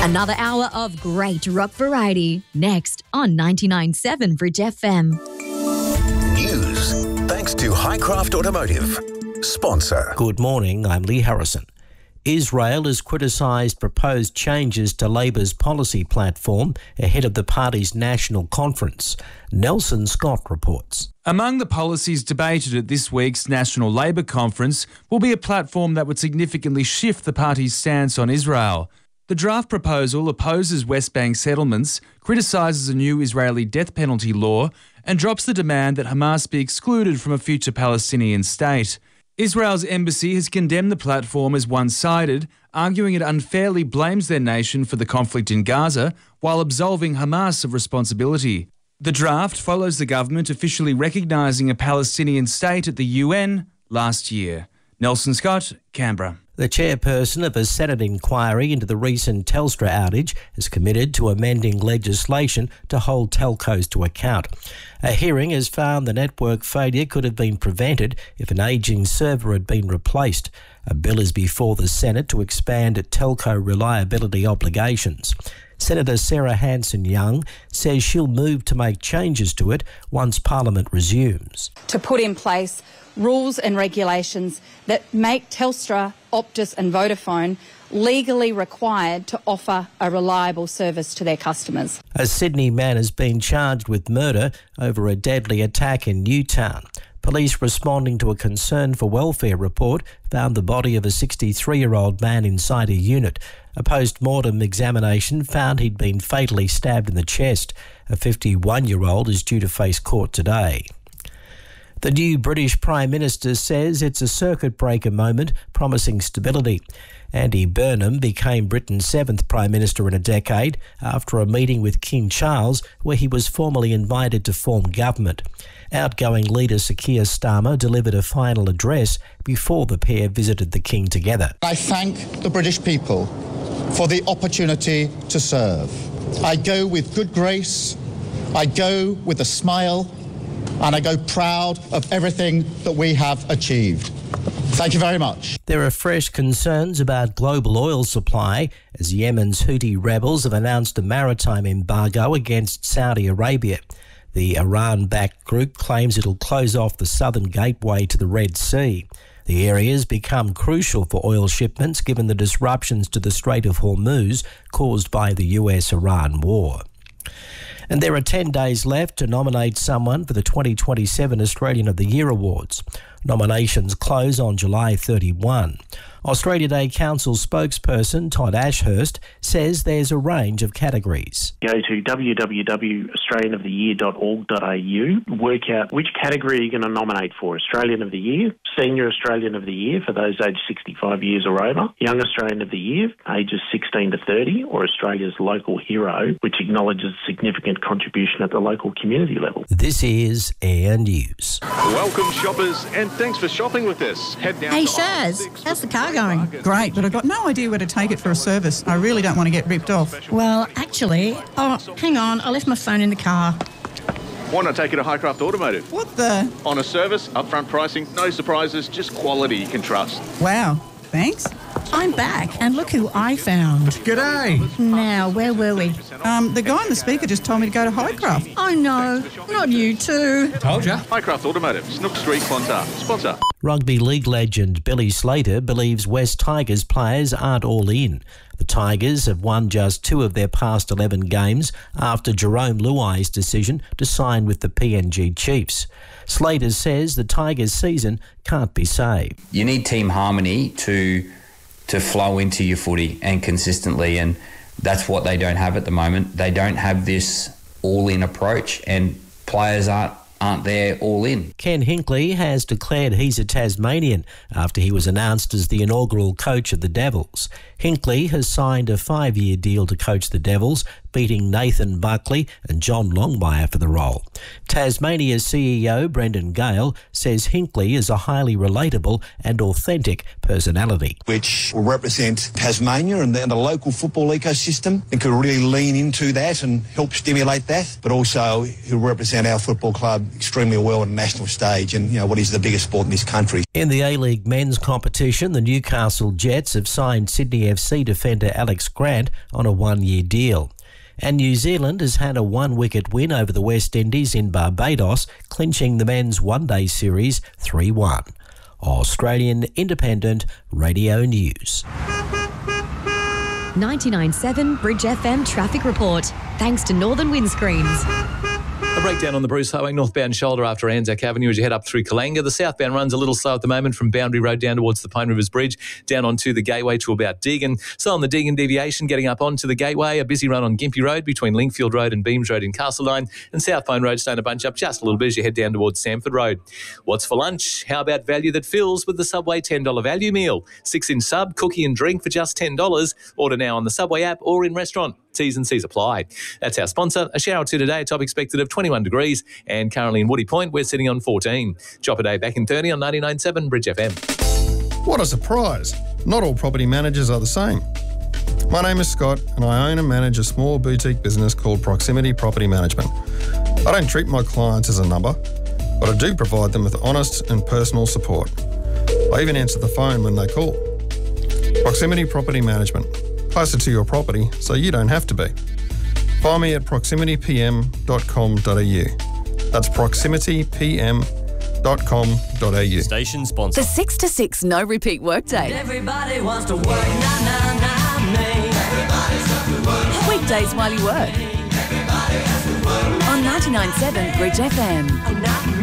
Another hour of great rock variety next on 99.7 Bridge FM. News thanks to Highcraft Automotive. Sponsor. Good morning, I'm Lee Harrison. Israel has criticised proposed changes to Labor's policy platform ahead of the party's national conference. Nelson Scott reports. Among the policies debated at this week's National Labor Conference will be a platform that would significantly shift the party's stance on Israel. The draft proposal opposes West Bank settlements, criticises a new Israeli death penalty law, and drops the demand that Hamas be excluded from a future Palestinian state. Israel's embassy has condemned the platform as one-sided, arguing it unfairly blames their nation for the conflict in Gaza while absolving Hamas of responsibility. The draft follows the government officially recognising a Palestinian state at the UN last year. Nelson Scott, Canberra. The chairperson of a Senate inquiry into the recent Telstra outage has committed to amending legislation to hold telcos to account. A hearing has found the network failure could have been prevented if an ageing server had been replaced. A bill is before the Senate to expand telco reliability obligations. Senator Sarah Hanson-Young says she'll move to make changes to it once Parliament resumes. To put in place rules and regulations that make Telstra, Optus and Vodafone legally required to offer a reliable service to their customers. A Sydney man has been charged with murder over a deadly attack in Newtown. Police responding to a concern for welfare report found the body of a 63-year-old man inside a unit. A post-mortem examination found he'd been fatally stabbed in the chest. A 51-year-old is due to face court today. The new British Prime Minister says it's a circuit breaker moment, promising stability. Andy Burnham became Britain's 7th Prime Minister in a decade after a meeting with King Charles where he was formally invited to form government. Outgoing leader Sir Keir Starmer delivered a final address before the pair visited the King together. I thank the British people for the opportunity to serve. I go with good grace, I go with a smile, and I go proud of everything that we have achieved. Thank you very much. There are fresh concerns about global oil supply as Yemen's Houthi rebels have announced a maritime embargo against Saudi Arabia. The Iran-backed group claims it'll close off the southern gateway to the Red Sea. The area has become crucial for oil shipments given the disruptions to the Strait of Hormuz caused by the US-Iran war. And there are 10 days left to nominate someone for the 2027 Australian of the Year Awards. Nominations close on July 31. Australia Day Council spokesperson Todd Ashurst says there's a range of categories. Go to www.australianoftheyear.org.au, work out which category you're going to nominate for. Australian of the Year, Senior Australian of the Year for those aged 65 years or over, Young Australian of the Year, ages 16 to 30, or Australia's Local Hero, which acknowledges significant contribution at the local community level. This is Air News. Welcome shoppers, and thanks for shopping with us. Head down Hey Shaz, how's the car going? Great, but I've got no idea where to take it for a service. I really don't want to get ripped off. Well, actually, hang on, I left my phone in the car. Why not take it to Highcraft Automotive? What the? On a service, upfront pricing, no surprises, just quality you can trust. Wow, thanks. I'm back, and look who I found. G'day. Now, where were we? The guy on the speaker just told me to go to Highcraft. Oh no, not you too. Told ya. Highcraft Automotive, Snook Street, Clontarf. Sponsor. Rugby league legend Billy Slater believes West Tigers players aren't all in. The Tigers have won just 2 of their past 11 games after Jerome Luai's decision to sign with the PNG Chiefs. Slater says the Tigers' season can't be saved. You need team harmony to flow into your footy and consistently, and that's what they don't have at the moment. They don't have this all-in approach, and players aren't there all in. Ken Hinkley has declared he's a Tasmanian after he was announced as the inaugural coach of the Devils. Hinkley has signed a 5-year deal to coach the Devils, beating Nathan Buckley and John Longmire for the role. Tasmania's CEO Brendan Gale says Hinkley is a highly relatable and authentic personality. Which will represent Tasmania and the local football ecosystem and could really lean into that and help stimulate that, but also he'll represent our football club extremely well on a national stage and, what is the biggest sport in this country. In the A-League men's competition, the Newcastle Jets have signed Sydney FC defender Alex Grant on a one-year deal. And New Zealand has had a one-wicket win over the West Indies in Barbados, clinching the men's one-day series 3-1. Australian Independent Radio News. 99.7 Bridge FM traffic report. Thanks to Northern Windscreens. A breakdown on the Bruce Highway northbound shoulder after Anzac Avenue as you head up through Kalanga. The southbound runs a little slow at the moment from Boundary Road down towards the Pine Rivers Bridge, down onto the Gateway to about Deagon. So on the Deagon deviation, getting up onto the Gateway, a busy run on Gympie Road between Linkfield Road and Beams Road in Castledine, and South Pine Road starting to bunch up just a little bit as you head down towards Samford Road. What's for lunch? How about value that fills with the Subway $10 value meal? 6-inch sub, cookie and drink for just $10. Order now on the Subway app or in restaurant. T's and C's apply. That's our sponsor. A shower or two today, a top expected of 21 degrees, and currently in Woody Point, we're sitting on 14. Chopper Day back in 30 on 99.7 Bridge FM. What a surprise. Not all property managers are the same. My name is Scott, and I own and manage a small boutique business called Proximity Property Management. I don't treat my clients as a number, but I do provide them with honest and personal support. I even answer the phone when they call. Proximity Property Management. Closer to your property so you don't have to be. Find me at proximitypm.com.au. That's proximitypm.com.au. Station sponsor. The 6 to 6 no repeat workday. Everybody wants to work, me. Everybody's got to work. Weekdays while you work. Everybody has to work. On 99.7 Bridge FM.